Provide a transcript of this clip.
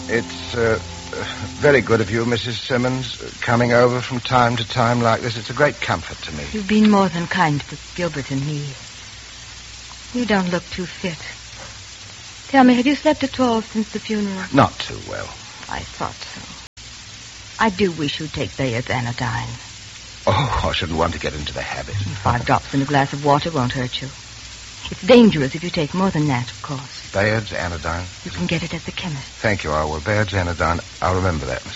It's very good of you, Mrs. Simmons, coming over from time to time like this. It's a great comfort to me. You've been more than kind to Gilbert and me. You don't look too fit. Tell me, have you slept at all since the funeral? Not too well. I thought so. I do wish you'd take Bayard's anodyne. Oh, I shouldn't want to get into the habit. 5 drops in a glass of water won't hurt you. It's dangerous if you take more than that, of course. Bayard's anodyne? You can get it at the chemist. Thank you, Bayard's anodyne. I'll remember that, Miss